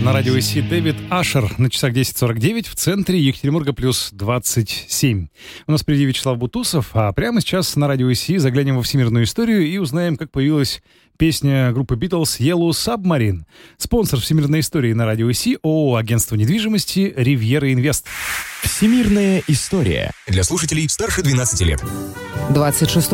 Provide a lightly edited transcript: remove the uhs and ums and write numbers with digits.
На радио ИСИ Дэвид Ашер на часах 10:49 в центре Екатеринбурга плюс 27. У нас впереди Вячеслав Бутусов, а прямо сейчас на радио ИСИ заглянем во всемирную историю и узнаем, как появилась песня группы Beatles Yellow Submarine. Спонсор всемирной истории на радио ИСИ ООО «Агентство недвижимости Ривьера Инвест». Всемирная история для слушателей старше 12 лет. 26